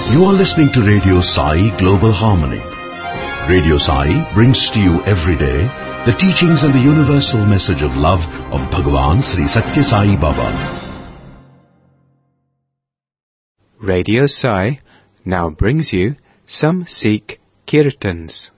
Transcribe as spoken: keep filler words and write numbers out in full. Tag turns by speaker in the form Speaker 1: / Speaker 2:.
Speaker 1: You are listening to Radio Sai Global Harmony. Radio Sai brings to you every day the teachings and the universal message of love of Bhagavan Sri Satya Sai Baba.
Speaker 2: Radio Sai now brings you some Sikh Kirtans.